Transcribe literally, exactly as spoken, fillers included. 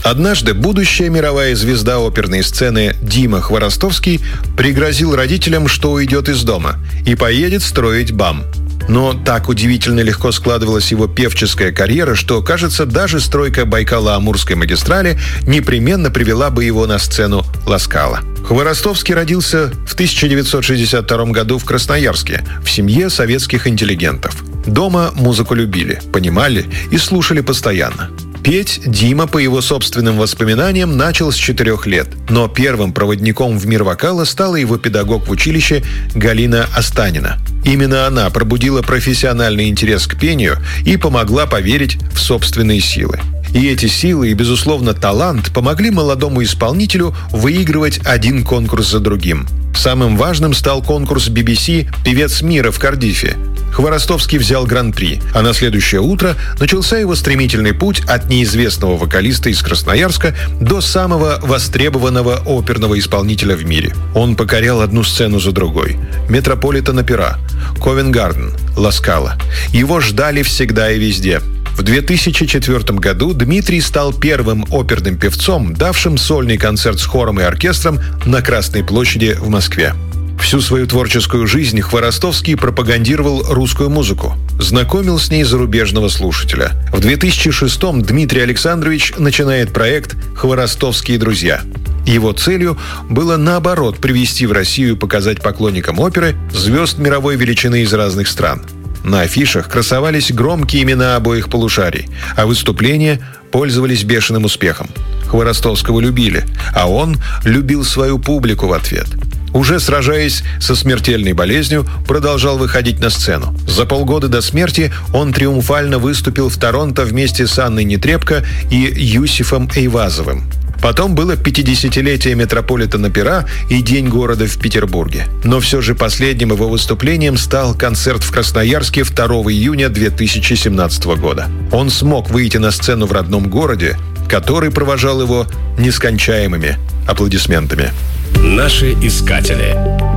Однажды будущая мировая звезда оперной сцены Дима Хворостовский пригрозил родителям, что уйдет из дома и поедет строить БАМ. Но так удивительно легко складывалась его певческая карьера, что, кажется, даже стройка Байкало-Амурской магистрали непременно привела бы его на сцену Ла-Скала. Хворостовский родился в тысяча девятьсот шестьдесят втором году в Красноярске, в семье советских интеллигентов. Дома музыку любили, понимали и слушали постоянно. Петь Дима, по его собственным воспоминаниям, начал с четырех лет, но первым проводником в мир вокала стала его педагог в училище Галина Останина. Именно она пробудила профессиональный интерес к пению и помогла поверить в собственные силы. И эти силы и, безусловно, талант помогли молодому исполнителю выигрывать один конкурс за другим. Самым важным стал конкурс би би си «Певец мира» в Кардифе. Хворостовский взял гран-при, а на следующее утро начался его стремительный путь от неизвестного вокалиста из Красноярска до самого востребованного оперного исполнителя в мире. Он покорял одну сцену за другой. Метрополитен-опера, Ковент-Гарден, Ла-Скала. Его ждали всегда и везде. В две тысячи четвёртом году Дмитрий стал первым оперным певцом, давшим сольный концерт с хором и оркестром на Красной площади в Москве. Всю свою творческую жизнь Хворостовский пропагандировал русскую музыку, знакомил с ней зарубежного слушателя. В две тысячи шестом Дмитрий Александрович начинает проект «Хворостовские друзья». Его целью было, наоборот, привести в Россию и показать поклонникам оперы звезд мировой величины из разных стран. На афишах красовались громкие имена обоих полушарий, а выступления пользовались бешеным успехом. Хворостовского любили, а он любил свою публику в ответ. Уже сражаясь со смертельной болезнью, продолжал выходить на сцену. За полгода до смерти он триумфально выступил в Торонто вместе с Анной Нетребко и Юсифом Эйвазовым. Потом было пятидесятилетие Метрополитен-опера и День города в Петербурге. Но все же последним его выступлением стал концерт в Красноярске второго июня две тысячи семнадцатого года. Он смог выйти на сцену в родном городе, который провожал его нескончаемыми аплодисментами. Наши искатели.